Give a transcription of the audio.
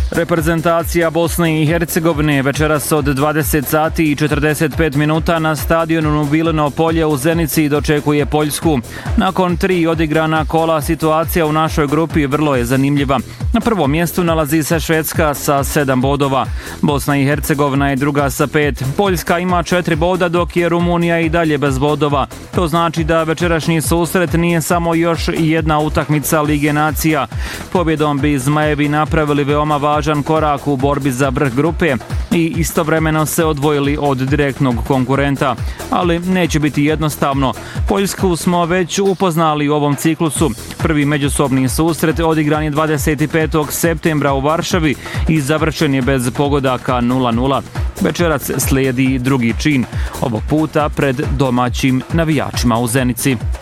Reprezentacija Bosne i Hercegovine večeras od 20 sati i 45 minuta na stadionu Nubilino polje u Zenici dočekuje Poljsku. Nakon 3 odigrana kola situacija u našoj grupi vrlo je zanimljiva. Na prvom mjestu nalazi se Švedska sa 7 bodova. Bosna i Hercegovina je druga sa 5. Poljska ima 4 boda dok je Rumunija i dalje bez bodova. To znači da večerašnji susret nije samo još jedna utakmica Lige nacija. Pobjedom bi Zmajevi napravili veoma važan korak u borbi za vrh grupe i istovremeno se odvojili od direktnog konkurenta. Ali neće biti jednostavno. Poljsku smo već upoznali u ovom ciklusu. Prvi međusobni susret odigran je 25. septembra u Varšavi i završen je bez pogodaka 0:0. Večerac slijedi drugi čin, ovog puta pred domaćim navijačima u Zenici.